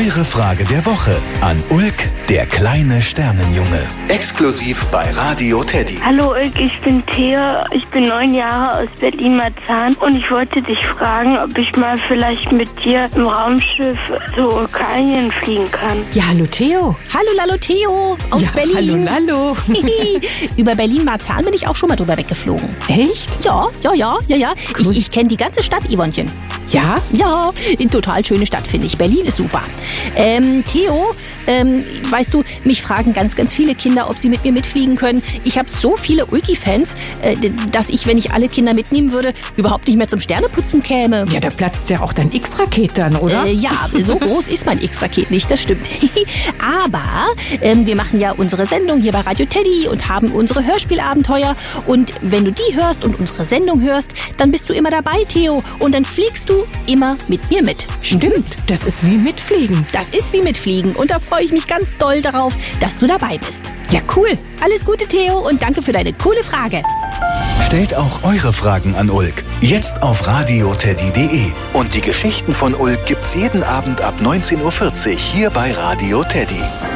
Eure Frage der Woche an Ulk, der kleine Sternenjunge. Exklusiv bei Radio Teddy. Hallo Ulk, ich bin Theo, ich bin 9 Jahre aus Berlin-Marzahn und ich wollte dich fragen, ob ich mal vielleicht mit dir im Raumschiff zur Ukraine fliegen kann. Ja, hallo Theo. Hallo Lalo Theo aus Berlin. Hallo. Über Berlin-Marzahn bin ich auch schon mal drüber weggeflogen. Echt? Ja. Cool. Ich kenne die ganze Stadt, Yvonnechen. Ja? Ja, eine total schöne Stadt, finde ich. Berlin ist super. Theo, weißt du, mich fragen ganz, ganz viele Kinder, ob sie mit mir mitfliegen können. Ich habe so viele Ulki-Fans, dass ich, wenn ich alle Kinder mitnehmen würde, überhaupt nicht mehr zum Sterneputzen käme. Ja, da platzt ja auch dein X-Raket dann, oder? Ja, so groß ist mein X-Raket nicht, das stimmt. Aber wir machen ja unsere Sendung hier bei Radio Teddy und haben unsere Hörspielabenteuer. Und wenn du die hörst und unsere Sendung hörst, dann bist du immer dabei, Theo. Und dann fliegst du immer mit mir mit. Stimmt, das ist wie mitfliegen. Das ist wie mitfliegen und da freue ich mich ganz doll darauf, dass du dabei bist. Ja, cool. Alles Gute, Theo, und danke für deine coole Frage. Stellt auch eure Fragen an Ulk. Jetzt auf radioteddy.de. Und die Geschichten von Ulk gibt's jeden Abend ab 19:40 Uhr hier bei Radio Teddy.